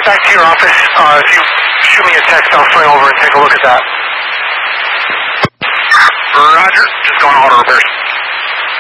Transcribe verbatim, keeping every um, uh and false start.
back to your office. Uh, if you shoot me a text, I'll swing over and take a look at that. Roger. Just going auto repairs.